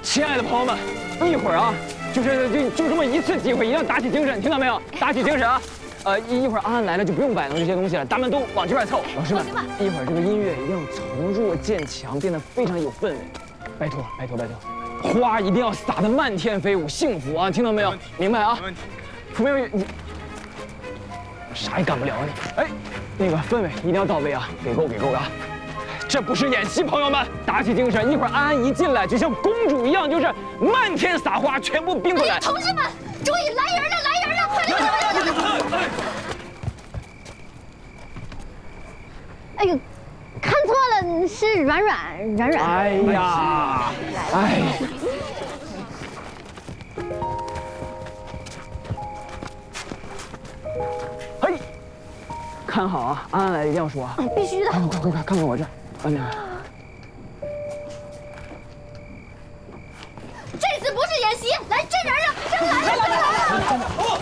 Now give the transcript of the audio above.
亲爱的朋友们，一会儿啊，就这么一次机会，一定要打起精神，听到没有？打起精神啊！一会儿安安来了就不用摆弄这些东西了，咱们都往这边凑。老师们，一会儿这个音乐一定要从弱渐强，变得非常有氛围。拜托，拜托，拜托！花一定要撒得漫天飞舞，幸福啊！听到没有？明白啊？楚明宇，你啥也干不了啊你！哎，那个氛围一定要到位啊，给够啊！这不是演戏，朋友们，打起精神！一会儿安安一进来，就像公主一样，就是漫天撒花，全部冰回来。 同志们，注意，来人了，来人了，快来！哎呦，看错了，是软。 哎呀，哎。嘿，看好啊，安安来一定要说啊！ 必须的。 快，看看我这，安安。 这次不是演习，来真人了，真来了！